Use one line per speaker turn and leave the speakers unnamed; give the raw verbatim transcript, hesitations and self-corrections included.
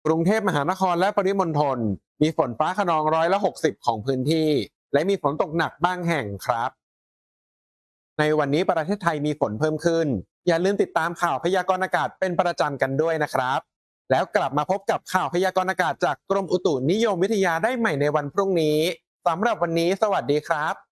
กรุงเทพมหานครและปริมณฑลมีฝนฟ้าคะนองร้อยละหกสิบของพื้นที่และมีฝนตกหนักบางแห่งครับในวันนี้ประเทศไทยมีฝนเพิ่มขึ้นอย่าลืมติดตามข่าวพยากรณ์อากาศเป็นประจำกันด้วยนะครับแล้วกลับมาพบกับข่าวพยากรณ์อากาศจากกรมอุตุนิยมวิทยาได้ใหม่ในวันพรุ่งนี้สำหรับวันนี้สวัสดีครับ